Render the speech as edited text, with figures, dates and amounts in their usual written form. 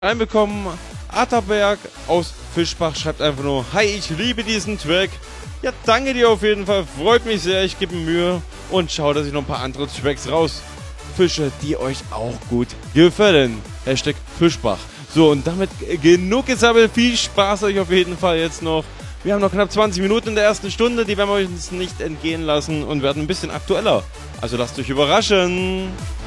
Reinbekommen. Atterberg aus Fischbach schreibt einfach nur: Hi, ich liebe diesen Track. Ja, danke dir auf jeden Fall. Freut mich sehr. Ich gebe mir Mühe und schaue, dass ich noch ein paar andere Tracks rausfische, die euch auch gut gefallen. Hashtag Fischbach. So, und damit genug gesammelt. Viel Spaß euch auf jeden Fall jetzt noch. Wir haben noch knapp 20 Minuten in der ersten Stunde. Die werden wir uns nicht entgehen lassen und werden ein bisschen aktueller. Also lasst euch überraschen.